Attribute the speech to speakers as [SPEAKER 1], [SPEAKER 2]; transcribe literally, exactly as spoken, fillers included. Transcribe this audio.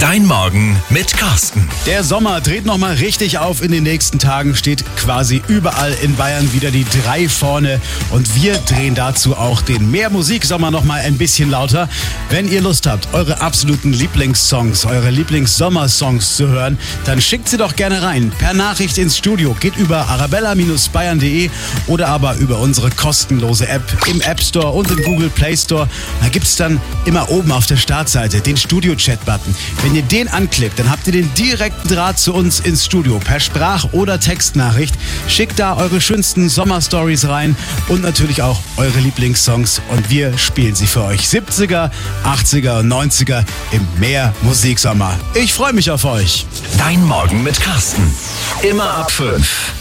[SPEAKER 1] Dein Morgen mit Carsten.
[SPEAKER 2] Der Sommer dreht nochmal richtig auf in den nächsten Tagen, steht quasi überall in Bayern wieder die drei vorne und wir drehen dazu auch den Mehr Musik Sommer nochmal ein bisschen lauter. Wenn ihr Lust habt, eure absoluten Lieblingssongs, eure Lieblings-Sommersongs zu hören, dann schickt sie doch gerne rein per Nachricht ins Studio. Geht über arabella Bindestrich bayern punkt de oder aber über unsere kostenlose App im App Store und im Google Play Store. Da gibt's dann immer oben auf der Startseite den Studio-Chat-Button. Wenn ihr den anklickt, dann habt ihr den direkten Draht zu uns ins Studio per Sprach- oder Textnachricht. Schickt da eure schönsten Sommerstories rein und natürlich auch eure Lieblingssongs und wir spielen sie für euch. siebziger, achtziger und neunziger im Mehr Musiksommer. Ich freue mich auf euch.
[SPEAKER 1] Dein Morgen mit Carsten. Immer ab fünf.